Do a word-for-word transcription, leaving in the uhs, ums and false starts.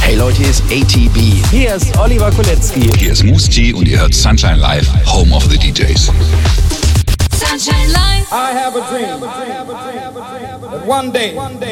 Hey Leute, hier ist A T B. Hier ist Oliver Kolecki. Hier ist Musti und ihr hört Sunshine Live, Home of the D Js. Sunshine Live. I have a dream that one day